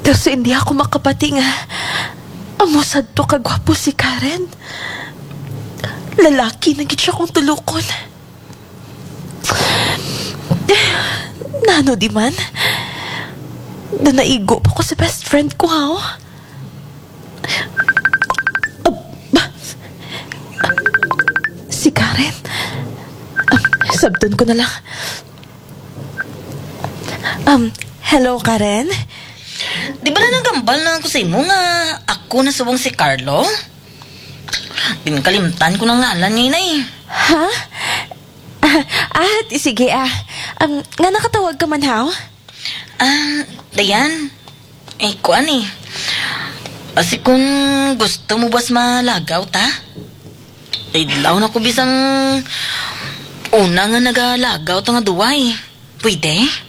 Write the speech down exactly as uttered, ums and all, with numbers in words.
Kasi hindi ako makapati nga amusad to kagwapo si Karen. Lalaki na gid siya kong tulukon. Nano di man na naigo pa ko sa best friend ko, ha? Aba, si Karen. Um, sabton ko na lang. Um, hello, Karen? Di ba na nagambal na ako sa imo nga ako na subong si Carlo? Pinakalimtan ko ng ngalan niya na eh. Ha? Ah, ah, sige ah. Um, nga nakatawag ka man, ha? Ah, Dayan. Eh, kuan eh. Kasi kung gusto mo bas malagaw ta? Idlaw na ko bisang una nga nagalagaw ta nga duway. Pwede?